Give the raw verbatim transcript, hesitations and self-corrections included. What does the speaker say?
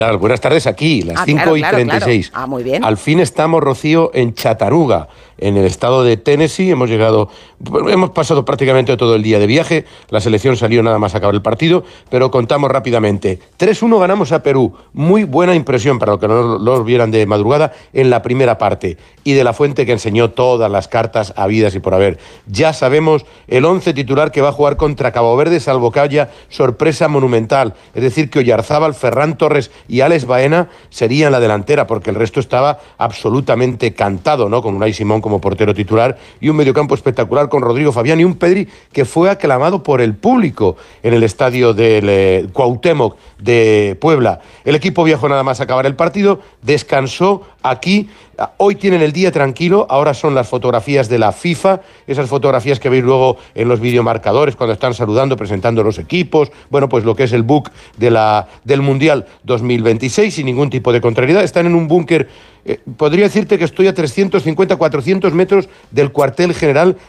Claro, buenas tardes aquí, las Ah, cinco claro, y claro, treinta y seis. claro. Ah, muy bien. Al fin estamos, Rocío, en Chattanooga, en el estado de Tennessee. Hemos llegado, hemos pasado prácticamente todo el día de viaje. La selección salió nada más acabar el partido, pero contamos rápidamente. tres uno ganamos a Perú. Muy buena impresión para los que no los vieran de madrugada en la primera parte. Y de la Fuente, que enseñó todas las cartas habidas y por haber. Ya sabemos el once titular que va a jugar contra Cabo Verde, salvo que haya sorpresa monumental. Es decir, que Oyarzábal, Ferran Torres y Alex Baena serían la delantera, porque el resto estaba absolutamente cantado, ¿no? Con Unai Simón como portero titular y un mediocampo espectacular con Rodrigo Fabián y un Pedri que fue aclamado por el público en el estadio del eh, Cuauhtémoc de Puebla. El equipo viajó nada más a acabar el partido, descansó aquí. Hoy tienen el día tranquilo, ahora son las fotografías de la FIFA, esas fotografías que veis luego en los videomarcadores cuando están saludando, presentando los equipos, bueno, pues lo que es el book de la, del Mundial dos mil veintiséis sin ningún tipo de contrariedad. Están en un búnker, eh, podría decirte que estoy a trescientos cincuenta, cuatrocientos metros del cuartel general